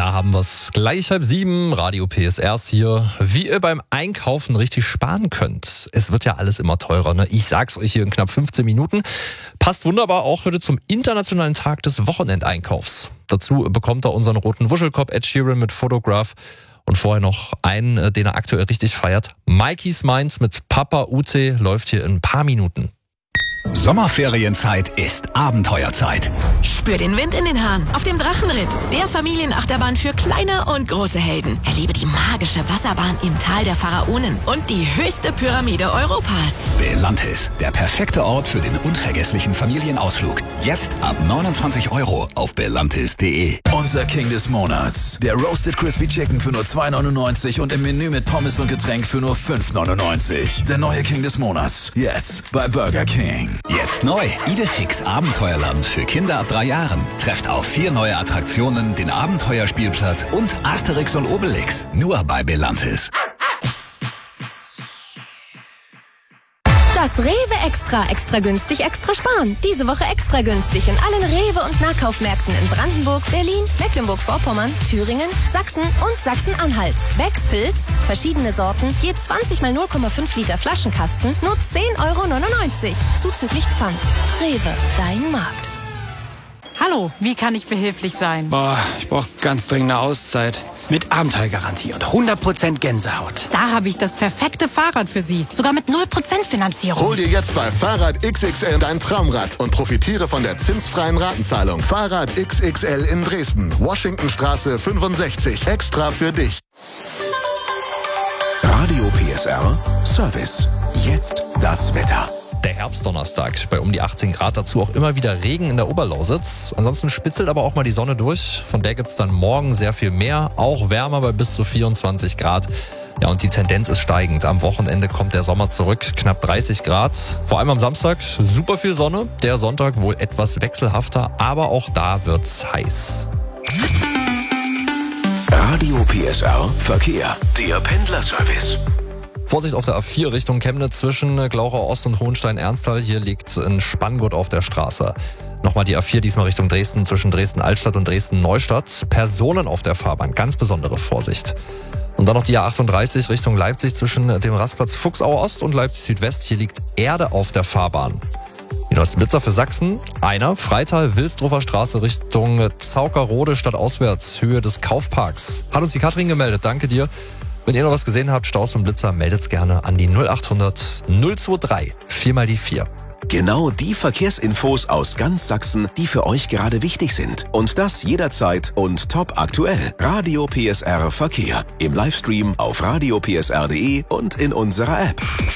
Da haben wir es. Gleich 6:30, Radio PSRs hier. Wie ihr beim Einkaufen richtig sparen könnt. Es wird ja alles immer teurer, ne? Ich sag's euch hier in knapp 15 Minuten. Passt wunderbar auch heute zum internationalen Tag des Wochenendeinkaufs. Dazu bekommt er unseren roten Wuschelkopf Ed Sheeran mit Photograph. Und vorher noch einen, den er aktuell richtig feiert. Mikey's Minds mit Papa Ute läuft hier in ein paar Minuten. Sommerferienzeit ist Abenteuerzeit. Spür den Wind in den Haaren auf dem Drachenritt, der Familienachterbahn für kleine und große Helden. Erlebe die magische Wasserbahn im Tal der Pharaonen und die höchste Pyramide Europas. Belantis, der perfekte Ort für den unvergesslichen Familienausflug. Jetzt ab 29 € auf belantis.de. Unser King des Monats. Der Roasted Crispy Chicken für nur 2,99 und im Menü mit Pommes und Getränk für nur 5,99. Der neue King des Monats. Jetzt bei Burger King. Jetzt neu. Idefix Abenteuerland für Kinder ab 3 Jahren. Trefft auf 4 neue Attraktionen, den Abenteuerspielplatz und Asterix und Obelix. Nur bei Belantis. Das Rewe Extra günstig, extra sparen. Diese Woche extra günstig in allen Rewe- und Nahkaufmärkten in Brandenburg, Berlin, Mecklenburg-Vorpommern, Thüringen, Sachsen und Sachsen-Anhalt. Becks Pilz, verschiedene Sorten, je 20 mal 0,5 Liter Flaschenkasten, nur 10,99 €. Zuzüglich Pfand. Rewe, dein Markt. Hallo, wie kann ich behilflich sein? Ich brauche ganz dringend eine Auszeit. Mit Abenteuergarantie und 100% Gänsehaut. Da habe ich das perfekte Fahrrad für Sie. Sogar mit 0% Finanzierung. Hol dir jetzt bei Fahrrad XXL dein Traumrad und profitiere von der zinsfreien Ratenzahlung. Fahrrad XXL in Dresden. Washingtonstraße 65. Extra für dich. Radio PSR Service. Jetzt das Wetter. Der Herbstdonnerstag bei um die 18 Grad, dazu auch immer wieder Regen in der Oberlausitz. Ansonsten spitzelt aber auch mal die Sonne durch. Von der gibt's dann morgen sehr viel mehr, auch wärmer bei bis zu 24 Grad. Ja, und die Tendenz ist steigend. Am Wochenende kommt der Sommer zurück, knapp 30 Grad. Vor allem am Samstag super viel Sonne, der Sonntag wohl etwas wechselhafter, aber auch da wird's heiß. Radio PSR Verkehr. Der Pendlerservice. Vorsicht auf der A4 Richtung Chemnitz zwischen Glauchau Ost und Hohenstein-Ernsthal. Hier liegt ein Spanngurt auf der Straße. Nochmal die A4, diesmal Richtung Dresden, zwischen Dresden-Altstadt und Dresden-Neustadt. Personen auf der Fahrbahn, ganz besondere Vorsicht. Und dann noch die A38 Richtung Leipzig zwischen dem Rastplatz Fuchsau Ost und Leipzig Südwest. Hier liegt Erde auf der Fahrbahn. Die neuesten Blitzer für Sachsen. Einer, Freital-Wilsdruffer Straße Richtung Zaukerrode stadtauswärts, Höhe des Kaufparks. Hat uns die Katrin gemeldet, danke dir. Wenn ihr noch was gesehen habt, Staus und Blitzer, meldet's gerne an die 0800 023 4 mal die 4. Genau die Verkehrsinfos aus ganz Sachsen, die für euch gerade wichtig sind. Und das jederzeit und top aktuell. Radio PSR Verkehr. Im Livestream auf radiopsr.de und in unserer App.